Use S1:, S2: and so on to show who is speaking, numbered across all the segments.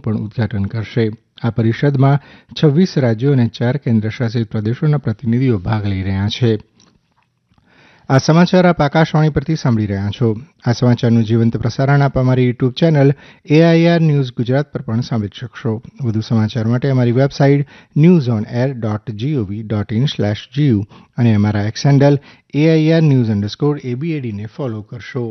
S1: પણ ઉદઘાટન કરશે. આ પરિષદમાં 26 રાજ્યો અને 4 કેન્દ્રશાસિત પ્રદેશોના પ્રતિનિધિઓ ભાગ લઈ રહ્યા છે. આ સમાચાર આપ આકાશવાણી પરથી સાંભળી રહ્યા છો. આ સમાચારનું જીવંત પ્રસારણ આપ અમારી YouTube channel AIR news Gujarat પર પણ સાંભળી શકશો. વધુ સમાચાર માટે અમારી વેબસાઇટ newsonair.gov.in/gu અને અમારા એક્સ હેન્ડલ AIR_news_ABAD ને ફોલો કરશો.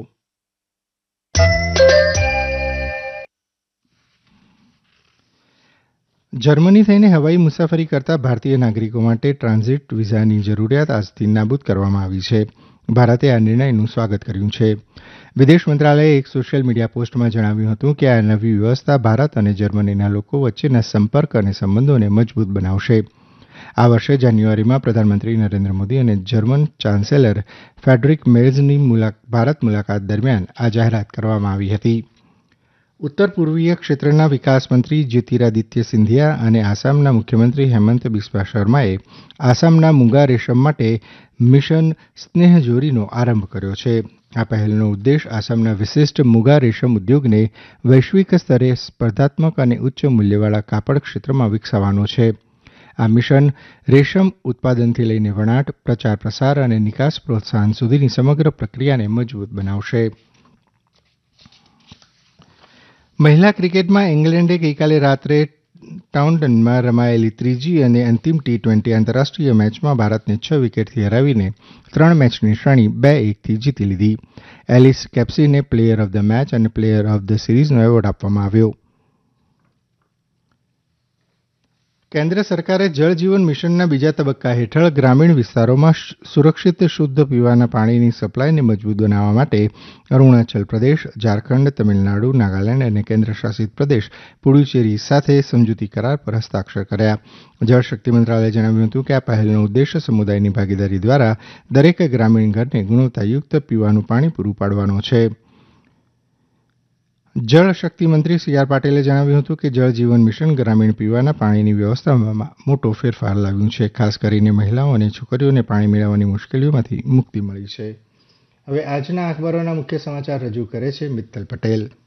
S1: જર્મની થઈને હવાઈ મુસાફરી કરતા ભારતીય નાગરિકો માટે ટ્રાન્ઝિટ વિઝાની જરૂરિયાત આજથી નાબૂદ કરવામાં આવી છે. ભારતે આ નિર્ણયનું સ્વાગત કર્યું છે. વિદેશ મંત્રાલયે એક સોશિયલ મીડિયા પોસ્ટમાં જણાવ્યું હતું કે આ નવી વ્યવસ્થા ભારત અને જર્મનીના લોકો વચ્ચેના સંપર્ક અને સંબંધોને મજબૂત બનાવશે. આ વર્ષે જાન્યુઆરીમાં પ્રધાનમંત્રી નરેન્દ્ર મોદી અને જર્મન ચાન્સેલર ફ્રેડરિક મેર્ઝની ભારત મુલાકાત દરમિયાન આ જાહેરાત કરવામાં આવી હતી. ઉત્તર પૂર્વીય ક્ષેત્રના વિકાસ મંત્રી જ્યોતિરાદિત્ય સિંધિયા અને આસામના મુખ્યમંત્રી હેમંત બિસ્વા શર્માએ આસામના મૂંગા રેશમ માટે મિશન સ્નેહજોરીનો આરંભ કર્યો છે. આ પહેલનો ઉદ્દેશ આસામના વિશિષ્ટ મૂંગા રેશમ ઉદ્યોગને વૈશ્વિક સ્તરે સ્પર્ધાત્મક અને ઉચ્ચ મૂલ્યવાળા કાપડ ક્ષેત્રમાં વિકસાવવાનો છે. આ મિશન રેશમ ઉત્પાદનથી લઈને વણાટ, પ્રચાર પ્રસાર અને નિકાસ પ્રોત્સાહન સુધીની સમગ્ર પ્રક્રિયાને મજબૂત બનાવશે. મહિલા ક્રિકેટમાં ઇંગ્લેન્ડે ગઈકાલે રાત્રે ટાઉનટનમાં રમાયેલી ત્રીજી અને અંતિમ T20 આંતરરાષ્ટ્રીય મેચમાં ભારતને 6 વિકેટથી હરાવીને 3 મેચની શ્રેણી 2-1થી જીતી લીધી. Alice કેપ્સીને player of the match અને પ્લેયર ઓફ ધ સિરીઝનો એવોર્ડ આપવામાં આવ્યો. કેન્દ્ર સરકારે જળ જીવન મિશનના બીજા તબક્કા હેઠળ ગ્રામીણ વિસ્તારોમાં સુરક્ષિત શુદ્ધ પીવાના પાણીની સપ્લાયને મજબૂત બનાવવા માટે અરૂણાચલ પ્રદેશ, ઝારખંડ, તમિલનાડુ, નાગાલેન્ડ અને કેન્દ્રશાસિત પ્રદેશ પુડુચેરી સાથે સમજૂતી કરાર પર હસ્તાક્ષર કર્યા. જળશક્તિ મંત્રાલયે જણાવ્યું હતું કે આ પહેલનો ઉદ્દેશ સમુદાયની ભાગીદારી દ્વારા દરેક ગ્રામીણ ઘરને ગુણવત્તાયુક્ત પીવાનું પાણી પૂરું પાડવાનો છે. જળશક્તિ મંત્રી CR પાટીલે જણાવ્યું હતું કે જળ જીવન મિશન ગ્રામીણ પીવાના પાણીની વ્યવસ્થામાં મોટો ફેરફાર લાવ્યું છે. ખાસ કરીને મહિલાઓ અને છોકરીઓને પાણી મેળવવાની મુશ્કેલીઓમાંથી મુક્તિ મળી છે. હવે આજના અખબારોના મુખ્ય સમાચાર રજૂ કરે છે મિત્તલ પટેલ.